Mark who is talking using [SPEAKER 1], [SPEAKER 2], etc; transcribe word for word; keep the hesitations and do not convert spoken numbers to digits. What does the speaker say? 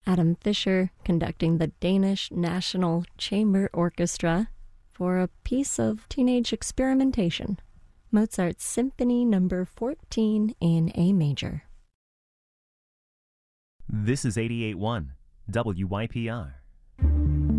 [SPEAKER 1] Adam Fischer conducting the Danish National Chamber Orchestra for a piece of teenage experimentation, Mozart's Symphony Number fourteen in A major.
[SPEAKER 2] This is eighty-eight point one W Y P R.